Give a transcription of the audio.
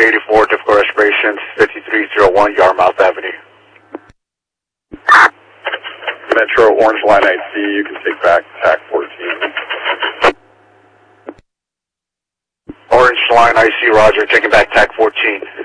384, typical reservations, 5301 Yarmouth Avenue. Metro Orange Line IC, you can take back TAC 14. Orange Line IC, roger, taking back TAC 14.